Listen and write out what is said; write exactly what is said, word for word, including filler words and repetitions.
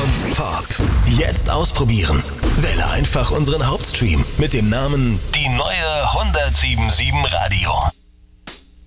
und Pop. Jetzt ausprobieren. Wähle einfach unseren Hauptstream mit dem Namen Die neue hundertsieben Komma sieben Radio.